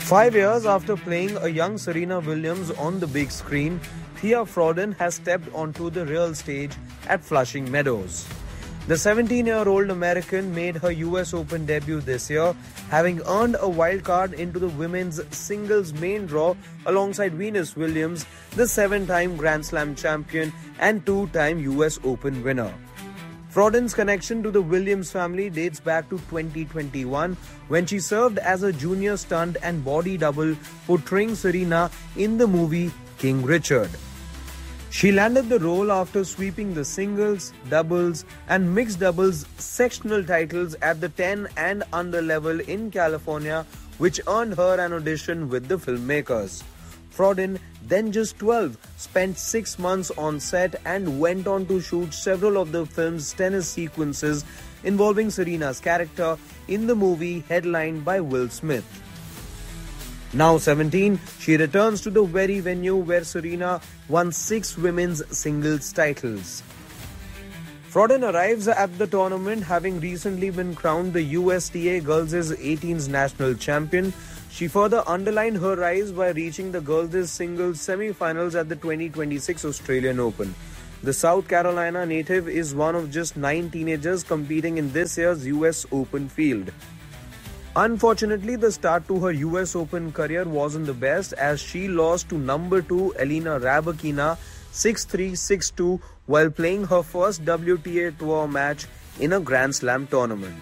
5 years after playing a young Serena Williams on the big screen, Thea Frodin has stepped onto the real stage at Flushing Meadows. The 17-year-old American made her US Open debut this year, having earned a wild card into the women's singles main draw alongside Venus Williams, the 7-time Grand Slam champion and 2-time US Open winner. Frodin's connection to the Williams family dates back to 2021 when she served as a junior stunt and body double portraying Serena in the movie King Richard. She landed the role after sweeping the singles, doubles and mixed doubles sectional titles at the 10 and under level in California, which earned her an audition with the filmmakers. Frodin, then just 12, spent 6 months on set and went on to shoot several of the film's tennis sequences involving Serena's character in the movie headlined by Will Smith. Now 17, she returns to the very venue where Serena won 6 women's singles titles. Frodin arrives at the tournament having recently been crowned the USTA Girls' 18s national champion. She further underlined her rise by reaching the girls' singles semi-finals at the 2026 Australian Open. The South Carolina native is one of just 9 teenagers competing in this year's US Open field. Unfortunately, the start to her US Open career wasn't the best as she lost to number 2 Elena Rybakina 6-3, 6-2 while playing her first WTA Tour match in a Grand Slam tournament.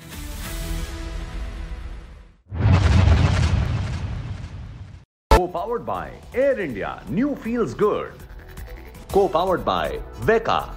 Co-powered by Air India, new feels good. Co-powered by Veka.